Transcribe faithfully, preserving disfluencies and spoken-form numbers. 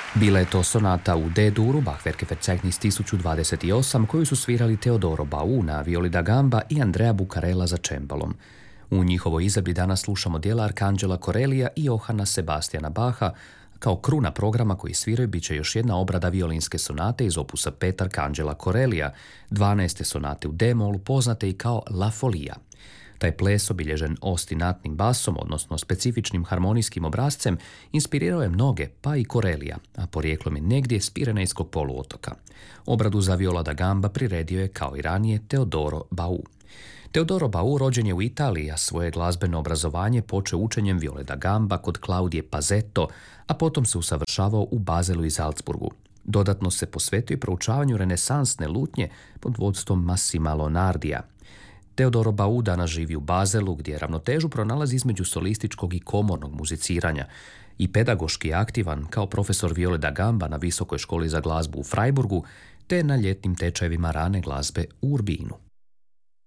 Bila je to sonata u D-duru Bachwerke Verzeichnis tisuću dvadeset osam koju su svirali Teodoro Bau na violi da gamba i Andrea Bucarella za cembalom. U njihovoj izvedbi danas slušamo djela Arcangela Corellija i Johana Sebastiana Bacha. Kao kruna programa koji sviraju bit će još jedna obrada violinske sonate iz opusa pet Arcangela Corellija, dvanaeste sonate u D-molu poznate i kao La Folia. Taj ples, obilježen ostinatnim basom, odnosno specifičnim harmonijskim obrazcem, inspirirao je mnoge, pa i Corellija, a porijeklom je negdje s Pirenejskog poluotoka. Obradu za viola da gamba priredio je, kao i ranije, Teodoro Bau. Teodoro Bau rođen je u Italiji, a svoje glazbeno obrazovanje počeo učenjem viole da gamba kod Claudije Pazetto, a potom se usavršavao u Baselu i Salzburgu. Dodatno se posvetio i proučavanju renesansne lutnje pod vodstvom Massima Lonardija. Teodoro Bau danas živi u Baselu, gdje ravnotežu pronalazi između solističkog i komornog muziciranja i pedagoški je aktivan kao profesor viole da gamba na Visokoj školi za glazbu u Freiburgu te na ljetnim tečajevima rane glazbe u Urbinu.